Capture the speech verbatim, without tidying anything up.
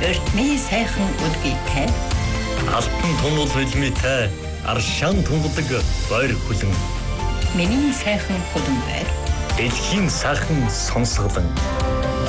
Өртмийн сайхан өдгийтэй. Алтан тунгал хөлмитэй аршаан тунгадаг бойр хүлэн. Миний сайхан хөлн байр. Дэлхийн сайхан сонсголон.